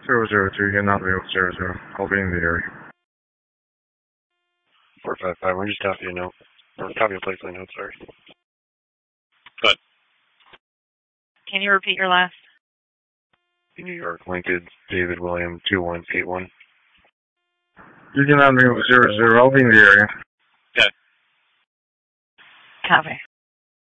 002, you're not real 00. I'll be in the area. 455, we're just copy a note. Or copy a place note, sorry. But Can you repeat your last? New York, Lincoln, David William, 2181. You cannot real 00. I'll be in the area. Okay. Copy.